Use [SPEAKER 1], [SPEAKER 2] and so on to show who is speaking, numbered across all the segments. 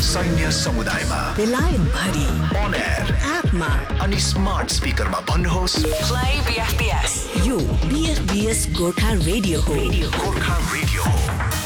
[SPEAKER 1] सैन्य समुदायमा,
[SPEAKER 2] बेलायत भरि,
[SPEAKER 1] on air,
[SPEAKER 2] एपमा
[SPEAKER 1] अनि स्मार्ट स्पिकरमा भन्नुहोस्
[SPEAKER 2] प्ले बीएफबीएस। यो बीएफबीएस गोर्खा रेडियो हो।
[SPEAKER 1] गोर्खा रेडियो हो।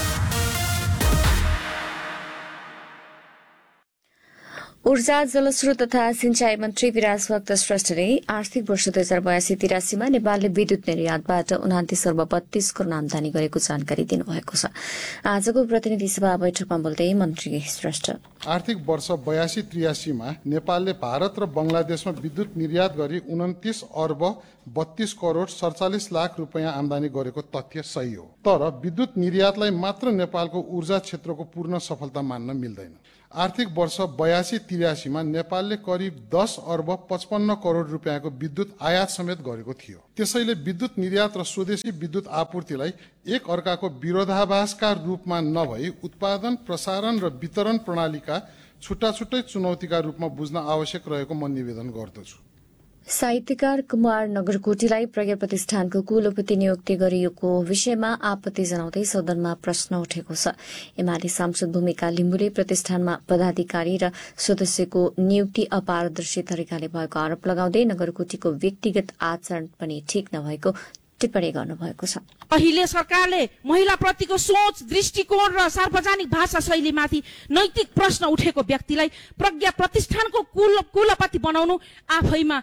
[SPEAKER 3] ऊर्जा, जलस्रोत तथा सिंचाई मन्त्री विराज भक्त श्रेष्ठले आर्थिक वर्ष 2082-83 मा नेपालले विद्युत निर्यातबाट 29 अर्ब 32 करोड़ आमदानी गरेको जानकारी दिनुभएको छ। आजको प्रतिनिधि सभा बैठकमा बोल्दै मन्त्री श्रेष्ठ
[SPEAKER 4] आर्थिक वर्ष 82-83 मा नेपालले भारत र बंगलादेशमा विद्युत निर्यात गरी 29 अर्ब 32 करोड़ 47 लाख रुपैयाँ आमदानी गरेको तथ्य सही हो। तर विद्युत निर्यातलाई मात्र नेपालको ऊर्जा क्षेत्रको पूर्ण सफलता मान्न मिल्दैन। आर्थिक वर्ष 82-83 मा नेपालले करिब 10 अर्ब 55 करोड़ रुपैयाँको विद्युत आयात समेत गरेको थियो। त्यसैले विद्युत निर्यात र स्वदेशी विद्युत आपूर्तिलाई एक अर्काको विरोधाभासका रूपमा नभई उत्पादन, प्रसारण र वितरण प्रणालीका छुट्टा छुट्टै चुनौतीका रूपमा बुझ्न आवश्यक रहेको म निवेदन गर्दछु।
[SPEAKER 3] साहित्यकार कुमार नगरकोटीलाई प्रज्ञा प्रतिष्ठानको कुलपति नियुक्ति गरिएको विषयमा आपत्ति जनाउँदै सदनमा प्रश्न उठेको छ। एमाले सांसद भूमिका लिम्बुले प्रतिष्ठानमा पदाधिकारी र सदस्यको नियुक्ति अपारदर्शी तरिकाले भएको आरोप लगाउँदै नगरकोटीको व्यक्तिगत आचरण पनि ठिक नभएको टिप्पणी गर्नुभएको छ।
[SPEAKER 5] अहिले सरकारले महिलाप्रतिको सोच, दृष्टिकोण र सार्वजनिक भाषा शैलीमाथि नैतिक प्रश्न उठेको व्यक्तिलाई प्रज्ञा प्रतिष्ठानको कुलपति बनाउनु आफैमा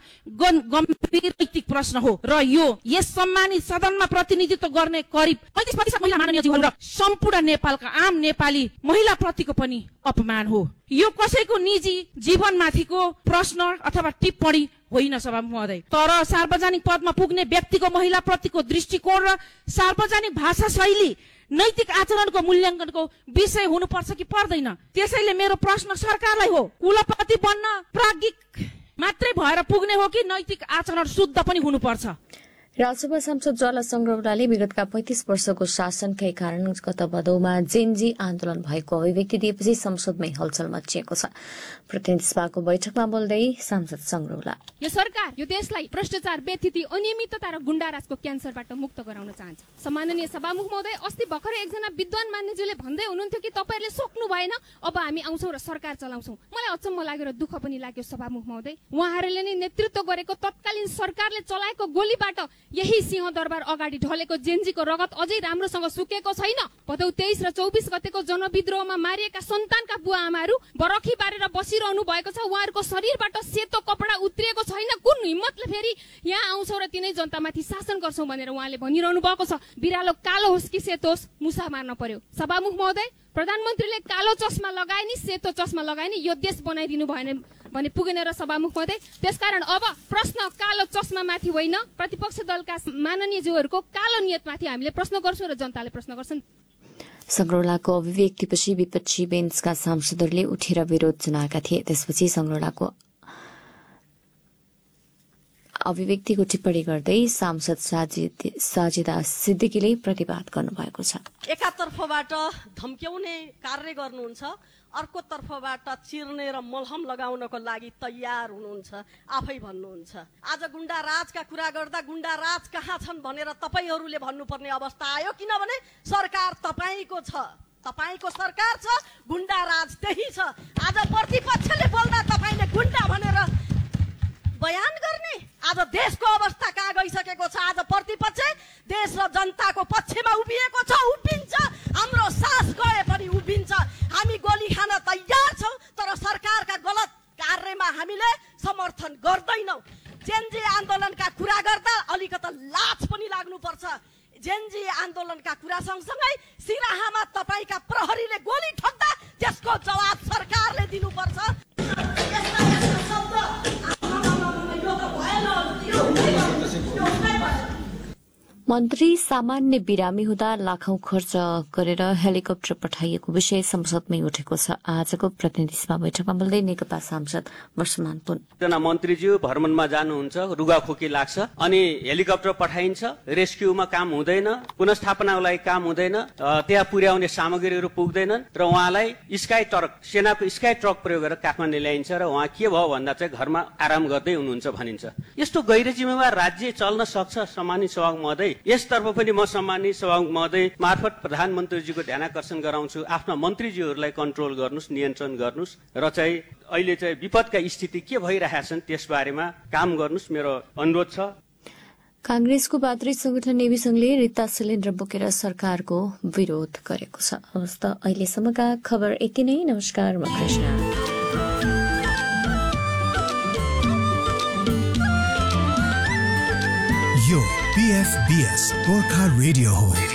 [SPEAKER 5] गम्भीर नैतिक प्रश्न हो र यो यस सम्मानित सदनमा प्रतिनिधित्व गर्ने करिब 35% महिला माननीयज्यूहरू र सम्पूर्ण नेपालका आम नेपाली महिलाप्रतिको पनि अपमान हो। यो कसैको निजी जीवनमाथिको प्रश्न अथवा टिप्पणी होइन सभामुख महोदय, तर सार्वजनिक पदमा पुग्ने व्यक्तिको महिलाप्रतिको दृष्टिकोण र सार्वजनिक भाषा शैली नैतिक आचरणको मूल्याङ्कनको विषय हुनुपर्छ कि पर्दैन? त्यसैले मेरो प्रश्न सरकारलाई हो, कुलपति बन्न प्राज्ञिक मात्रै भएर पुग्ने हो कि नैतिक आचरण शुद्ध पनि हुनुपर्छ?
[SPEAKER 3] राजसभा सांसद ज्वाला सङ्ग्रौलाले विगतका 35 वर्षको शासनकै कारण गत भदौमा जेनजी आन्दोलन भएको अभिव्यक्ति दिएपछि संसदमै हलचल मचिएको छ। प्रतिनिधि सभाको बैठकमा बोल्दै सांसद सङ्ग्रौला
[SPEAKER 6] यो सरकार यो देशलाई भ्रष्टाचार, बेथिति, अनियमितता र गुण्डाराजको क्यान्सरबाट मुक्त गराउन चाहन्छ। सम्माननीय सभामुख महोदय, अस्ति भर्खरै एकजना विद्वान मान्यज्यूले भन्दै हुनुहुन्थ्यो कि तपाईहरुले सक्नु भएन, अब हामी आउँछौं र सरकार चलाउँछौं। मलाई अचम्म लाग्यो र दुःख पनि लाग्यो सभामुख महोदय, उहाँहरूले नै नेतृत्व गरेको तत्कालीन सरकारले चलाएको गोलीबाट यही सिंहदरबार अगाडि ढलेको जेनजीको रगत अझै राम्रोसँग सुकेको छैन। भदौ 23 र 24 गतेको जनविद्रोहमा मारिएका सन्तानका बुवा आमाहरू बरखी बारेर बसिरहनु भएको छ। उहाँहरूको शरीरबाट सेतो कपडा उत्रिएको छैन। कुन हिम्मतले फेरि यहाँ आउँछौ र तिनै जनतामाथि शासन गर्छौ भनेर उहाँले भनिरहनु भएको छ। बिरालो कालो होस् कि सेतो होस्, मुसा मार्न पर्यो। सभामुख महोदय, प्रधानमन्त्रीले कालो चस्मा लगाए नि सेतो चस्मा लगाए नि यो देश बनाइदिनु भएन भने पुगेन र सभामुख महोदय। त्यसकारण अब प्रश्न कालो चस्मा माथि होइन, प्रतिपक्ष दलका माननीयज्यूहरूको कालो नियतमाथि हामीले प्रश्न गर्छौं र जनताले प्रश्न गर्छन्।
[SPEAKER 3] सङ्ग्रौलाको अभिव्यक्तिपछि विपक्षी बेन्चका सांसदहरूले उठेर विरोध जनाएका थिए। त्यसपछि सङ्ग्रौलाको अभिव्यक्तिको टिप्पणी गर्दै सांसद साजिदा सिद्दिकीले प्रतिवाद गर्नुभएको छ।
[SPEAKER 7] एकातर्फबाट धम्क्याउने कार्य गर्नुहुन्छ, अर्को तर्फबाट चिर्ने र मलहम लगाउनको लागि तयार हुनुहुन्छ, आफै भन्नुहुन्छ। आज गुण्डा राजका कुरा गर्दा गुण्डा राज कहाँ छन् भनेर तपाईहरूले भन्नुपर्ने अवस्था आयो, किनभने सरकार तपाईको छ, तपाईको सरकार छ, गुण्डा राज त्यही छ। आज प्रतिपक्षले बोल्दा तपाईले गुण्डा भनेर बयान गर्ने? आज देशको अवस्था कहाँ गइसकेको छ? आज प्रतिपक्ष देश र जनताको पक्षमा उभिएको छ, उभिन्छ। हाम्रो सास गए पनि उभिन्छ। हामी गोली खान तयार छौं, तर सरकारका गलत कार्यमा हामीले समर्थन गर्दैनौं। जेनजी आन्दोलनका कुरा गर्दा अलिकति लाज पनि लाग्नुपर्छ। जेनजी आन्दोलनका कुरा सँगसँगै सिराहामा तपाईका प्रहरीले गोली ठोक्दा त्यसको जवाब सरकारले दिनुपर्छ।
[SPEAKER 3] मन्त्री सामान्य बिरामी हुँदा लाखौं खर्च गरेर हेलिकप्टर पठाइएको विषय संसदमै उठेको छ। आजको प्रतिनिधि सभा बैठकमा बोल्दै नेकपा सांसद वर्षमान पुन
[SPEAKER 8] जना मन्त्रीज्यू भ्रमणमा जानुहुन्छ, रुगाखोकी लाग्छ अनि हेलिकप्टर पठाइन्छ, रेस्क्युमा काम हुँदैन, पुनर्स्थापनाको लागि काम हुँदैन, त्यहाँ पुर्याउने सामग्रीहरू पुग्दैनन् र उहाँलाई स्काई ट्रक, सेनाको स्काई ट्रक प्रयोग गरेर काठमाडौँ ल्याइन्छ र उहाँ के भयो भन्दा चाहिँ घरमा आराम गर्दै हुनुहुन्छ भनिन्छ। यस्तो गैर जिम्मेवार राज्य चल्न सक्छ? सम्मानित सभामुख महोदय, यसतर्फ पनि म सम्मानित सभामुख महोदय मार्फत प्रधानमन्त्रीजीको ध्यानाकर्षण गराउँछु, आफ्ना मन्त्रीजीहरूलाई कन्ट्रोल गर्नुस्, नियन्त्रण गर्नुस् र चाहिँ अहिले चाहिँ विपदका स्थिति के भइरहेका छन् त्यस बारेमा काम गर्नुस्, मेरो अनुरोध छ।
[SPEAKER 3] कांग्रेसको पात्रित संगठन नेवी संघले रित्ता सिलिन्डर बोकेर सरकारको विरोध गरेको छ। हवस् त अहिलेसम्मका खबर यति नै। नमस्कार, म कृष्ण।
[SPEAKER 1] यो PFBS गोर्खा रेडियो हो।